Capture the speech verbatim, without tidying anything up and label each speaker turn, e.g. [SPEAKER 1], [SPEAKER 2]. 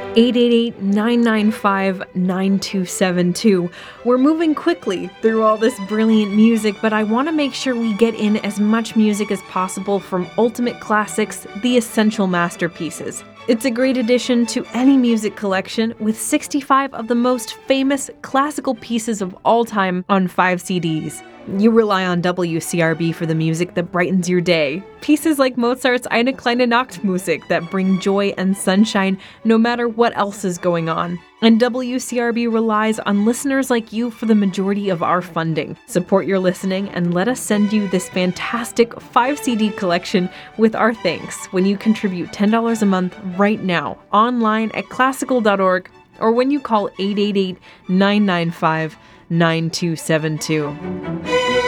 [SPEAKER 1] eight eight eight, nine nine five, nine two seven two. We're moving quickly through all this brilliant music, but I want to make sure we get in as much music as possible from Ultimate Classics, the essential masterpieces. It's a great addition to any music collection with sixty-five of the most famous classical pieces of all time on five C Ds. You rely on W C R B for the music that brightens your day. Pieces like Mozart's Eine kleine Nachtmusik that bring joy and sunshine no matter what else is going on. And W C R B relies on listeners like you for the majority of our funding. Support your listening and let us send you this fantastic five C D collection with our thanks when you contribute ten dollars a month right now online at classical dot org or when you call eight eight eight, nine nine five, nine two seven two.